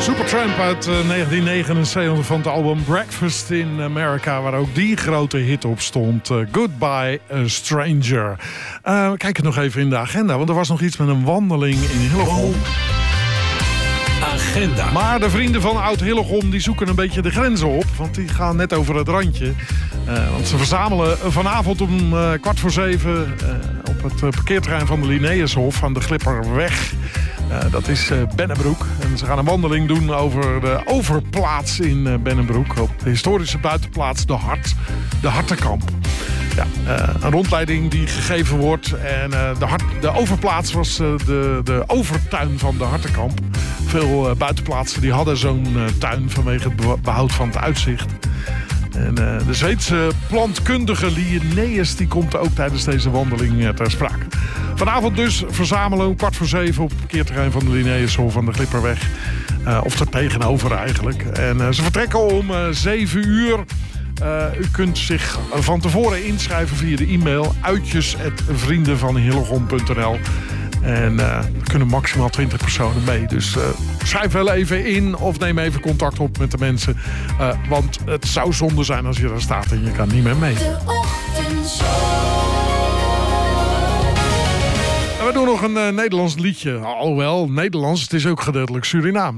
Supertramp uit 1979 van het album Breakfast in America, waar ook die grote hit op stond. Goodbye Stranger. We kijken nog even in de agenda, want er was nog iets met een wandeling in Hillegom. Agenda. Maar de vrienden van Oud-Hillegom die zoeken een beetje de grenzen op, want die gaan net over het randje. Want ze verzamelen vanavond om 6:15 op het parkeerterrein van de Linnaeushof aan de Glipperweg. Dat is Bennebroek. En ze gaan een wandeling doen over de Overplaats in Bennebroek. Op de historische buitenplaats de Hartenkamp. Ja, een rondleiding die gegeven wordt. En de Overplaats was de overtuin van de Hartenkamp. Veel buitenplaatsen die hadden zo'n tuin vanwege het behoud van het uitzicht. En de Zweedse plantkundige Linnaeus die komt ook tijdens deze wandeling ter sprake. Vanavond dus verzamelen om 6:15 op het parkeerterrein van de Linnaeushof aan de Glipperweg. Of er tegenover eigenlijk. En ze vertrekken om 7 uur. U kunt zich van tevoren inschrijven via de e-mail uitjes@vriendenvanhillegom.nl. En er kunnen maximaal 20 personen mee. Dus schrijf wel even in of neem even contact op met de mensen. Want het zou zonde zijn als je daar staat en je kan niet meer mee. De ochtendshow. En we doen nog een Nederlands liedje. Alhoewel, Nederlands, het is ook gedeeltelijk Surinaams.